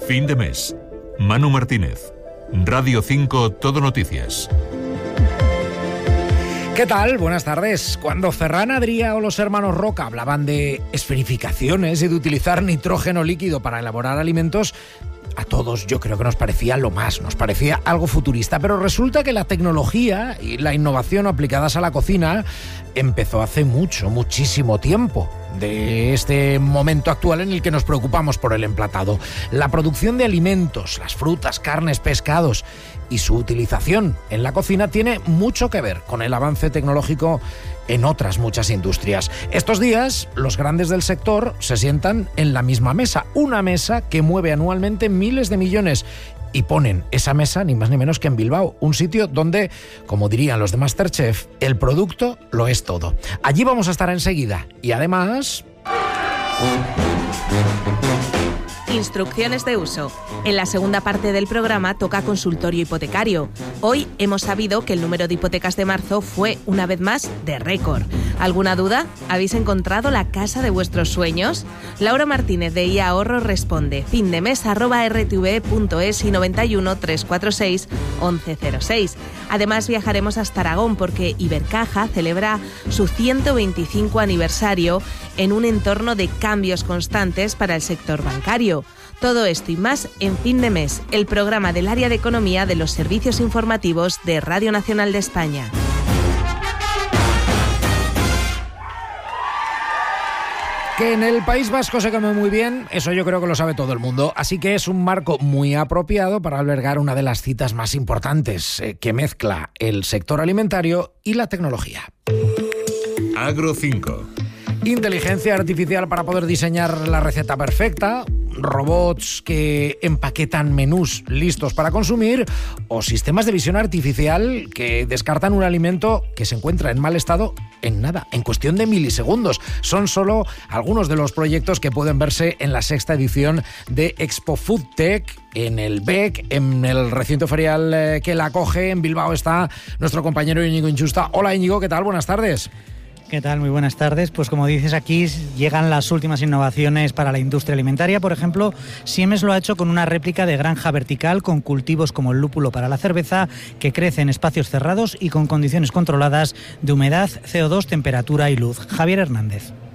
Fin de mes. Manu Martínez. Radio 5 Todo Noticias. ¿Qué tal? Buenas tardes. Cuando Ferran Adrià o los hermanos Roca hablaban de esferificaciones y de utilizar nitrógeno líquido para elaborar alimentos, a todos yo creo que nos parecía lo más, nos parecía algo futurista, pero resulta que la tecnología y la innovación aplicadas a la cocina empezó hace muchísimo tiempo de este momento actual en el que nos preocupamos por el emplatado. La producción de alimentos, las frutas, carnes, pescados y su utilización en la cocina tiene mucho que ver con el avance tecnológico en otras muchas industrias. Estos días, los grandes del sector se sientan en la misma mesa, una mesa que mueve anualmente miles de millones, y ponen esa mesa ni más ni menos que en Bilbao, un sitio donde, como dirían los de MasterChef, el producto lo es todo. Allí vamos a estar enseguida y además... Instrucciones de uso. En la segunda parte del programa toca consultorio hipotecario. Hoy hemos sabido que el número de hipotecas de marzo fue, una vez más, de récord. ¿Alguna duda? ¿Habéis encontrado la casa de vuestros sueños? Laura Martínez de IA Ahorro responde: findemes@rtve.es y 91 346 1106. Además viajaremos hasta Aragón porque Ibercaja celebra su 125 aniversario en un entorno de cambios constantes para el sector bancario. Todo esto y más en Fin de Mes, el programa del área de economía de los servicios informativos de Radio Nacional de España. Que en el País Vasco se come muy bien, eso yo creo que lo sabe todo el mundo, así que es un marco muy apropiado para albergar una de las citas más importantes que mezcla el sector alimentario y la tecnología. Agro 5. Inteligencia artificial para poder diseñar la receta perfecta, robots que empaquetan menús listos para consumir o sistemas de visión artificial que descartan un alimento que se encuentra en mal estado en nada, en cuestión de milisegundos. Son solo algunos de los proyectos que pueden verse en la 6ª edición de Expo Foodtech en el BEC, en el recinto ferial que la acoge. En Bilbao está nuestro compañero Íñigo Inchusta. Hola Íñigo, ¿qué tal? Buenas tardes. ¿Qué tal? Muy buenas tardes. Pues como dices, aquí llegan las últimas innovaciones para la industria alimentaria. Por ejemplo, Siemens lo ha hecho con una réplica de granja vertical con cultivos como el lúpulo para la cerveza, que crece en espacios cerrados y con condiciones controladas de humedad, CO2, temperatura y luz. Javier Hernández.